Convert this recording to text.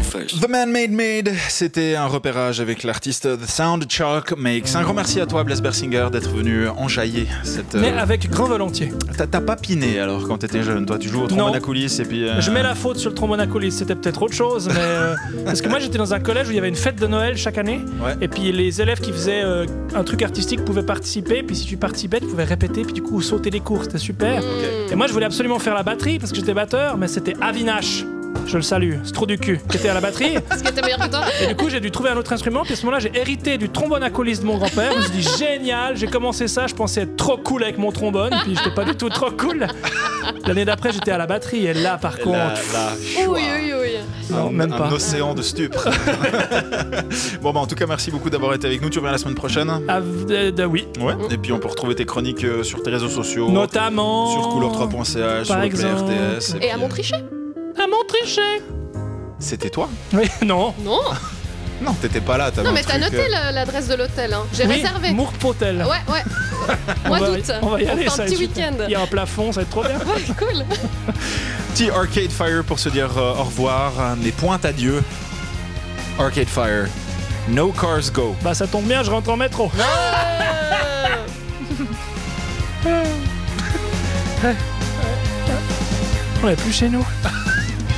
Fresh. The Man Made Made, c'était un repérage avec l'artiste The Sound Chalk Makes. Un grand merci à toi, Blaise Bersinger, d'être venu enjailler cette. Mais avec grand volontiers. T'as pas piné alors quand t'étais jeune, toi tu joues au trombone à coulisses et puis. Je mets la faute sur le trombone à coulisses, c'était peut-être autre chose, mais parce que moi j'étais dans un collège où il y avait une fête de Noël chaque année, Ouais. et puis les élèves qui faisaient un truc artistique pouvaient participer, puis si tu participais, tu pouvais répéter, puis du coup sauter les cours, c'était super. Et moi je voulais absolument faire la batterie parce que j'étais batteur, mais c'était Avinash. Je le salue, c'est trop du cul, qui était à la batterie. Parce que t'es meilleur que toi. Et du coup, j'ai dû trouver un autre instrument. Puis à ce moment-là, j'ai hérité du trombone à coulisses de mon grand-père. Je me suis dit, génial, j'ai commencé ça. Je pensais être trop cool avec mon trombone. Puis j'étais pas du tout trop cool. L'année d'après, j'étais à la batterie. Et là, par contre. Là, Oui, oui, oui. Non, même pas. Un océan de stupre. Bon, bah en tout cas, merci beaucoup d'avoir été avec nous. Tu reviens la semaine prochaine. Oui. Ouais. Et puis on peut retrouver tes chroniques sur tes réseaux sociaux. Notamment. Sur couleur3.ch, sur Par le Play exemple. RTS. Et à Montrichet. À Montrichet. C'était toi? Oui, non. Non. Non, t'étais pas là. Non, mais t'as noté l'adresse de l'hôtel. Hein. J'ai réservé. Mourpotel. Ouais, ouais. Mois d'août. On va y aller, fait ça un va petit être super. week-end. Il y a un plafond, ça va être trop bien. Ouais, cool. Petit Arcade Fire pour se dire au revoir. Mais pointe à Dieu. Arcade Fire. No cars go. Bah, ça tombe bien, je rentre en métro. On est plus chez nous.